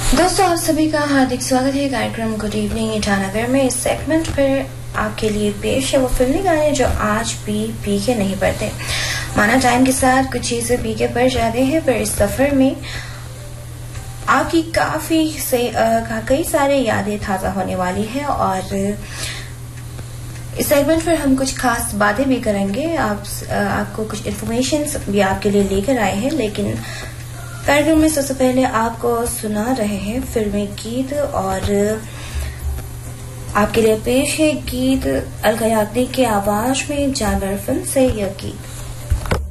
दोस्तों, आप सभी का हार्दिक स्वागत है कार्यक्रम गुड इवनिंग ईटानगर में। इस सेगमेंट पर आपके लिए पेश है वो फिल्मी गाने जो आज भी पीके नहीं पड़ते। माना टाइम के साथ कुछ चीजें पीके पड़ जाते हैं, पर इस सफर में आपकी कई सारे यादें ताजा होने वाली है। और इस सेगमेंट पर हम कुछ खास बातें भी करेंगे। आपको कुछ इन्फॉर्मेशन भी आपके लिए लेकर आए हैं, लेकिन कार्यक्रम में सबसे पहले आपको सुना रहे हैं फिल्मी गीत। और आपके लिए पेश है गीत अलका याग्निक की आवाज में जानवर फिल्म से यह गीत।